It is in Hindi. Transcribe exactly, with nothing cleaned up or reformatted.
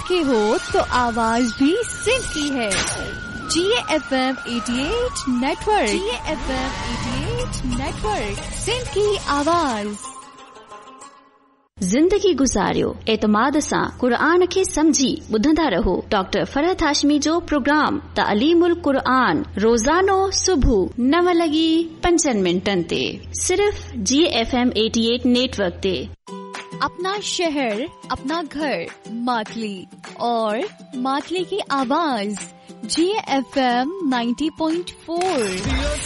के हो तो आवाज भी सिंध की है। जी एफ एम अठासी नेटवर्क, जी एफ एम अठासी नेटवर्क, सिंध की आवाज। ज़िंदगी गुज़ारियो एतमाद सां क़ुरान खे समझी ॿुधंदा रहो। डॉक्टर फरहत हाशमी जो प्रोग्राम तालीमुल क़ुरान रोज़ानो सुबह नव लगी पंजनि मिनटनि ते सिर्फ जी एफ एम अठासी नेटवर्क ते। अपना शहर, अपना घर, मातली और मातली की आवाज जी एफ एम नब्बे पॉइंट चार।